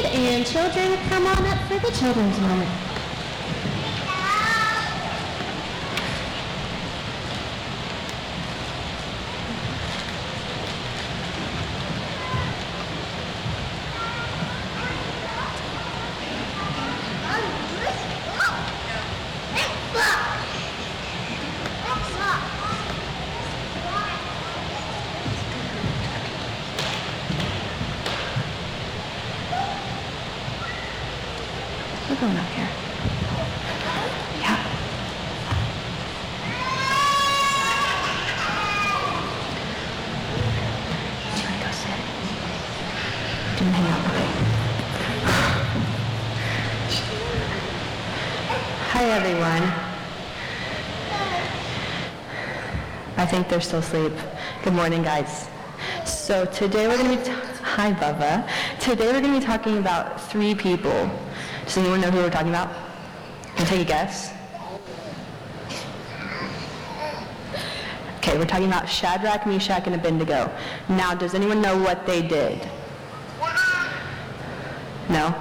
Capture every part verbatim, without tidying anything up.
lead, and children, come on up for the children's moment. We're going up here. Yeah. Do you want to go sit? Do you want to hang out? Okay. Hi, everyone. I think they're still asleep. Good morning, guys. So today we're going to be... T- Hi, Bubba. Today we're going to be talking about three people. Does anyone know who we're talking about? Can you take a guess? Okay, we're talking about Shadrach, Meshach, and Abednego. Now, does anyone know what they did? No?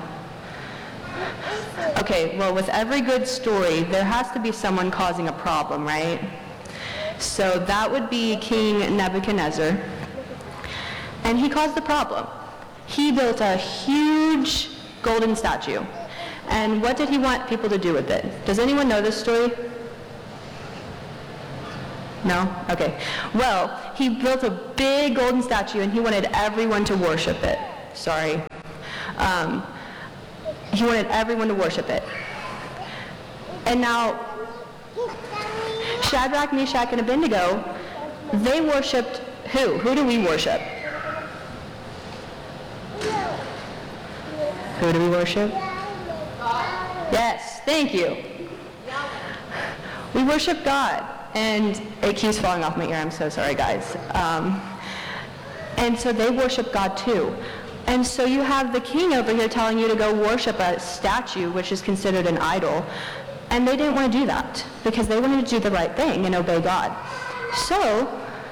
Okay, well, with every good story, there has to be someone causing a problem, right? So that would be King Nebuchadnezzar. And he caused the problem. He built a huge golden statue. And what did he want people to do with it? Does anyone know this story? No? Okay. Well, he built a big golden statue and he wanted everyone to worship it. Sorry. Um, he wanted everyone to worship it. And now, Shadrach, Meshach, and Abednego, they worshipped who? Who do we worship? Who do we worship? Yes, thank you. We worship God, and it keeps falling off my ear. I'm so sorry, guys. Um, and so they worship God too. And so you have the king over here telling you to go worship a statue, which is considered an idol, and they didn't want to do that because they wanted to do the right thing and obey God. So,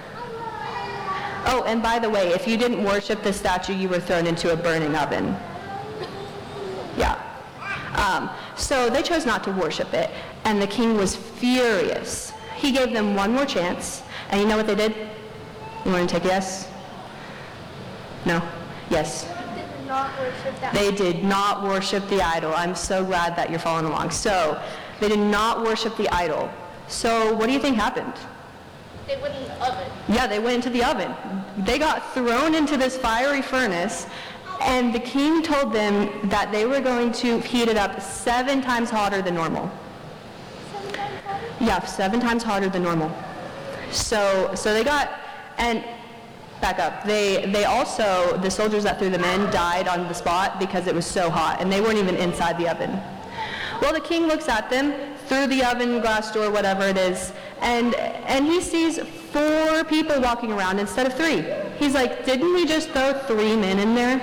oh, and by the way, if you didn't worship the statue, you were thrown into a burning oven. Yeah. Um, so they chose not to worship it, and the king was furious. He gave them one more chance, and you know what they did? You want to take a yes? No? Yes. They did not worship that. They did not worship the idol. I'm so glad that you're following along. So they did not worship the idol. So what do you think happened? They went in the oven. Yeah, they went into the oven. They got thrown into this fiery furnace, and the king told them that they were going to heat it up seven times hotter than normal. Seven times hotter? Yeah, seven times hotter than normal. So, so they got, and back up. They, they also, the soldiers that threw them in died on the spot because it was so hot, and they weren't even inside the oven. Well, the king looks at them through the oven, glass door, whatever it is, and and he sees four people walking around instead of three. He's like, didn't we just throw three men in there?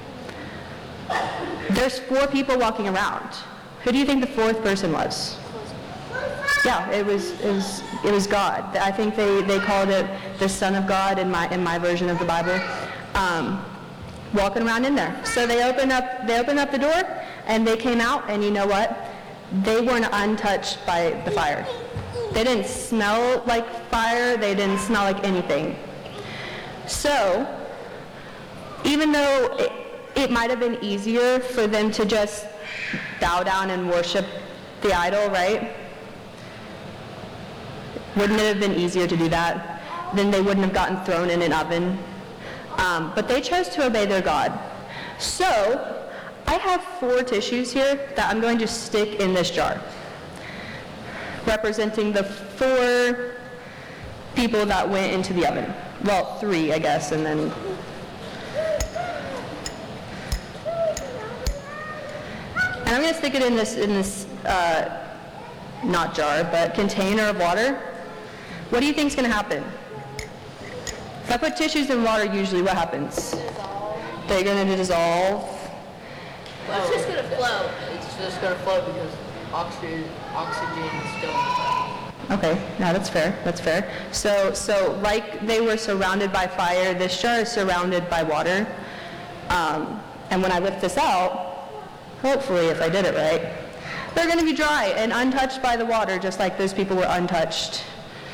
There's four people walking around. Who do you think the fourth person was? Yeah, it was it was it was God. I think they, they called it the Son of God in my in my version of the Bible. Um, walking around in there. So they opened up they opened up the door and they came out, and you know what? They weren't untouched by the fire. They didn't smell like fire. They didn't smell like anything. So even though it, it might have been easier for them to just bow down and worship the idol, right? Wouldn't it have been easier to do that? Then they wouldn't have gotten thrown in an oven. Um, but they chose to obey their God. So I have four tissues here that I'm going to stick in this jar, representing the four people that went into the oven. Well, three, I guess, and then... And I'm going to stick it in this, in this uh, not jar, but container of water. What do you think is going to happen? If I put tissues in water, usually what happens? Dissolve. They're going to dissolve. Well, it's just going to flow. It's just going to flow because oxygen, oxygen is still inside. Okay, no, that's fair, that's fair. So, so like they were surrounded by fire, this jar is surrounded by water. Um, And when I lift this out, hopefully if I did it right, they're going to be dry and untouched by the water, just like those people were untouched,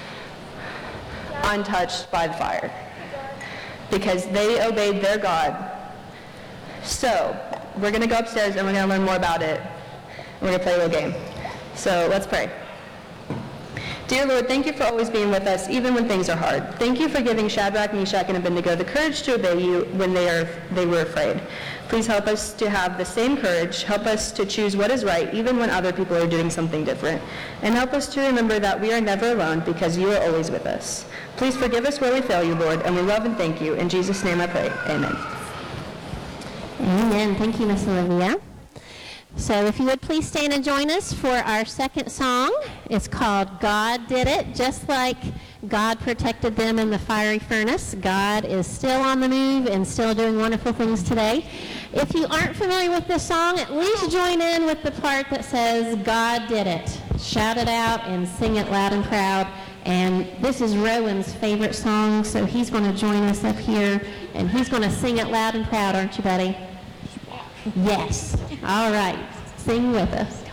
untouched by the fire, because they obeyed their God. So we're going to go upstairs and we're going to learn more about it. We're going to play a little game. So let's pray. Dear Lord, thank you for always being with us, even when things are hard. Thank you for giving Shadrach, Meshach, and Abednego the courage to obey you when they are they were afraid. Please help us to have the same courage. Help us to choose what is right, even when other people are doing something different. And help us to remember that we are never alone, because you are always with us. Please forgive us where we fail you, Lord, and we love and thank you. In Jesus' name I pray. Amen. Amen. Thank you, Miss Olivia. So if you would please stand and join us for our second song. It's called God Did It. Just like God protected them in the fiery furnace, God is still on the move and still doing wonderful things today. If you aren't familiar with this song, at least join in with the part that says, God did it. Shout it out and sing it loud and proud. And this is Rowan's favorite song, so he's going to join us up here, and he's going to sing it loud and proud, aren't you, buddy? Yes. All right. Sing with us.